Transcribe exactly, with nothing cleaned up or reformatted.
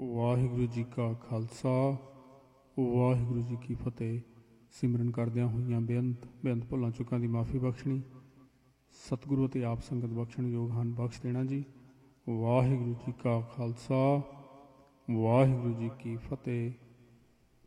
ਵਾਹਿਗੁਰੂ ਜੀ ਕਾ ਖਾਲਸਾ ਵਾਹਿਗੁਰੂ ਜੀ ਕੀ ਫਤਿਹ। ਸਿਮਰਨ ਕਰਦਿਆਂ ਹੋਈਆਂ ਬੇਅੰਤ ਬੇਅੰਤ ਭੁੱਲਾਂ ਚੁੱਕਾਂ ਦੀ ਮਾफ़ੀ ਬਖਸ਼ਣੀ, ਸਤਿਗੁਰੂ ਅਤੇ ਆਪ ਸੰਗਤ ਬਖਸ਼ਣ ਯੋਗ ਹਨ, ਬਖਸ਼ ਦੇਣਾ ਜੀ। ਵਾਹਿਗੁਰੂ ਜੀ ਕਾ ਖਾਲਸਾ ਵਾਹਿਗੁਰੂ ਜੀ ਕੀ ਫਤਿਹ।